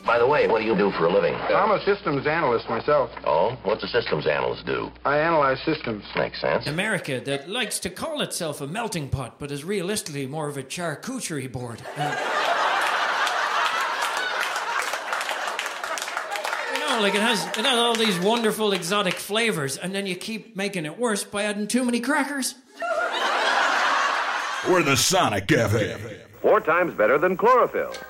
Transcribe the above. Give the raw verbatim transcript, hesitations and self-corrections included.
By the way, what do you do for a living? I'm a systems analyst myself. Oh? What's a systems analyst do? I analyze systems. Makes sense. America that likes to call itself a melting pot, but is realistically more of a charcuterie board. Uh, you know, like it has, it has all these wonderful exotic flavors, and then you keep making it worse by adding too many crackers. We're the Sonic Cafe. Four times better than chlorophyll.